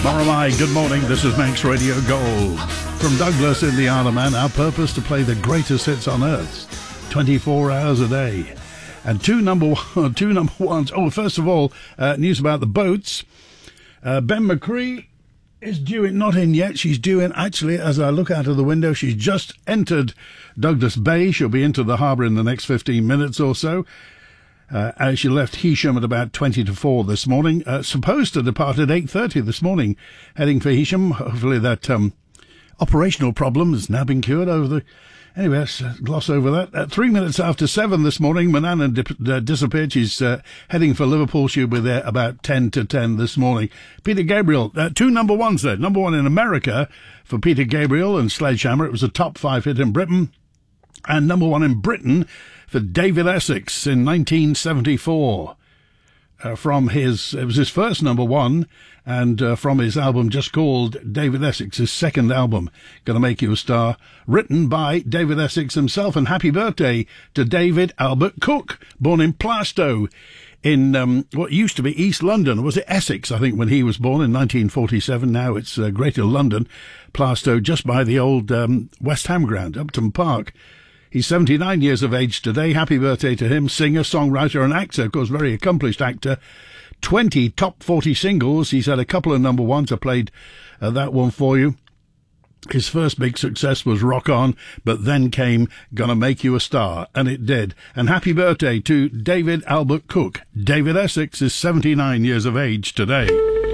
Hi, good morning. This is Manx Radio Gold. From Douglas in the Isle of Man, our purpose to play the greatest hits on earth, 24 hours a day. And two number ones. Oh, first of all, news about the boats. Ben McCree is due in, not in yet. She's due in, actually, as I look out of the window. She's just entered Douglas Bay. She'll be into the harbour in the next 15 minutes or so. She left Heysham at about 20 to 4 this morning. Supposed to depart at 8:30 this morning, heading for Heysham. Hopefully that operational problem has now been cured over the... Anyway, let's gloss over that. At 3 minutes after 7 this morning, Manana disappeared. She's heading for Liverpool. She'll be there about 10 to 10 this morning. Peter Gabriel, two number ones there. Number one in America for Peter Gabriel and Sledgehammer. It was a top 5 hit in Britain. And number one in Britain for David Essex in 1974. It was his first number one, and from his album just called David Essex, his second album, Gonna Make You a Star, written by David Essex himself. And happy birthday to David Albert Cook, born in Plaistow in what used to be East London. Was it Essex, I think, when he was born in 1947? Now it's Greater London, Plaistow, just by the old West Ham ground, Upton Park. He's 79 years of age today. Happy birthday to him. Singer, songwriter and actor, of course, very accomplished actor. 20 top 40 singles. He's had a couple of number ones. I played that one for you. His first big success was Rock On, but then came Gonna Make You a Star, and it did. And happy birthday to David Albert Cook. David Essex is 79 years of age today.